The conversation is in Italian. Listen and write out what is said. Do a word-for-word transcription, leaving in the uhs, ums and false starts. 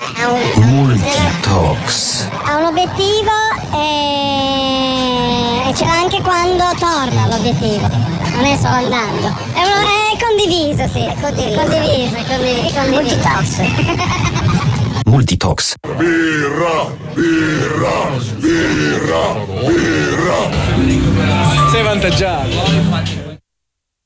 ha un, Multitox. ha un obiettivo e, e ce l'ha anche quando torna l'obiettivo, non è solo andando. È, uno, è condiviso, sì, è condiviso, condiviso, è condiviso, è condiviso. Multitox. Birra, birra, birra, birra. Sei vantaggiato.